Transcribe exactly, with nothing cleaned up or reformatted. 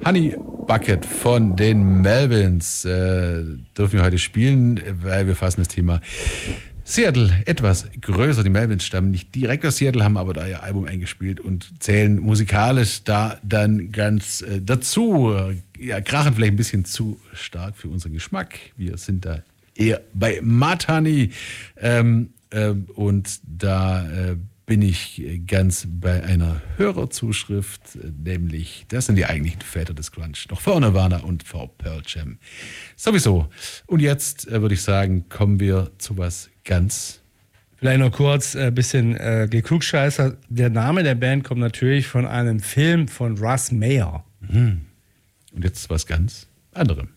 Honey Bucket von den Melvins äh, dürfen wir heute spielen, weil wir fassen das Thema Seattle etwas größer. Die Melvins stammen nicht direkt aus Seattle, haben aber da ihr Album eingespielt und zählen musikalisch da dann ganz äh, dazu. Ja, krachen vielleicht ein bisschen zu stark für unseren Geschmack. Wir sind da eher bei Mud Honey ähm, äh, und da äh, bin ich ganz bei einer Hörerzuschrift, nämlich, das sind die eigentlichen Väter des Grunge, noch vor Nirvana und vor Pearl Jam. Sowieso. Und jetzt äh, würde ich sagen, kommen wir zu was ganz... Vielleicht noch kurz ein äh, bisschen äh, geklugscheißer. Der Name der Band kommt natürlich von einem Film von Russ Meyer. Mhm. Und jetzt was ganz anderem.